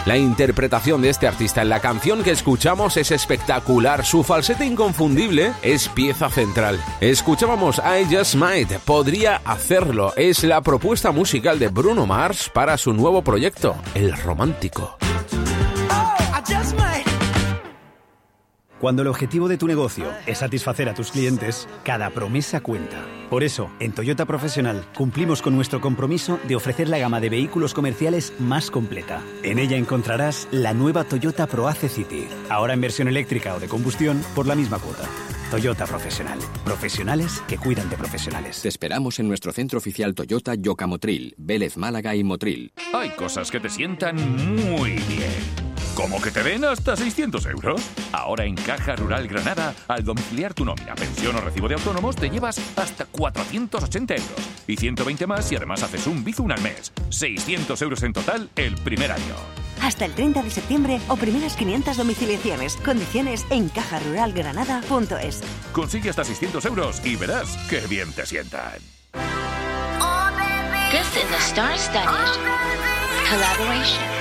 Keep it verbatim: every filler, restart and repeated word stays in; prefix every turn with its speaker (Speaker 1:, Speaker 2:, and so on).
Speaker 1: La interpretación de este artista en la canción que escuchamos es espectacular, su falsete inconfundible es pieza central. Escuchábamos I Just Might, podría hacerlo, es la propuesta musical de Bruno Mars para su nuevo proyecto, El Romántico.
Speaker 2: Cuando el objetivo de tu negocio es satisfacer a tus clientes, cada promesa cuenta. Por eso, en Toyota Profesional cumplimos con nuestro compromiso de ofrecer la gama de vehículos comerciales más completa. En ella encontrarás la nueva Toyota ProAce City, ahora en versión eléctrica o de combustión por la misma cuota. Toyota Profesional. Profesionales que cuidan de profesionales.
Speaker 3: Te esperamos en nuestro centro oficial Toyota Yoka Motril, Vélez Málaga y Motril.
Speaker 4: Hay cosas que te sientan muy bien. ¿Cómo que te den hasta seiscientos euros? Ahora en Caja Rural Granada, al domiciliar tu nómina, pensión o recibo de autónomos, te llevas hasta cuatrocientos ochenta euros. Y ciento veinte más si además haces un Bizum al mes. seiscientos euros en total el primer año.
Speaker 5: Hasta el treinta de septiembre o primeras quinientas domiciliaciones. Condiciones en caja rural granada punto es.
Speaker 4: Consigue hasta seiscientos euros y verás qué bien te sientan.
Speaker 6: This is a star-studded collaboration